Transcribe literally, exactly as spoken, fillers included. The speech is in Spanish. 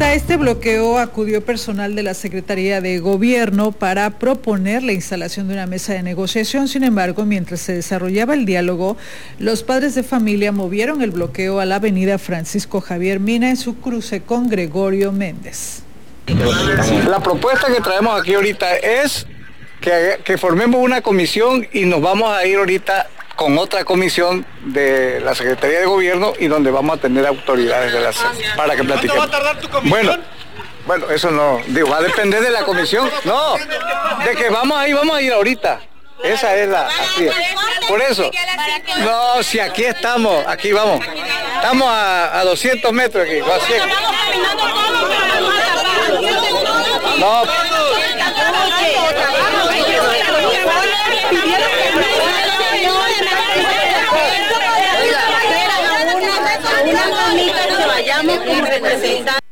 A este bloqueo acudió personal de la Secretaría de Gobierno para proponer la instalación de una mesa de negociación. Sin embargo, mientras se desarrollaba el diálogo, los padres de familia movieron el bloqueo a la avenida Francisco Javier Mina en su cruce con Gregorio Méndez. La propuesta que traemos aquí ahorita es que, que formemos una comisión y nos vamos a ir ahorita con otra comisión de la Secretaría de Gobierno y donde vamos a tener autoridades de la para que platiquemos. ¿Cuánto va a tardar tu comisión? Bueno, bueno, eso no, digo, va a depender de la comisión. No, de que vamos a ir, vamos a ir ahorita. Esa es la, así es. Por eso, no, si aquí estamos, aquí vamos. Estamos a, a doscientos metros aquí, va a cien. No. Una mamita que vayamos como representantes.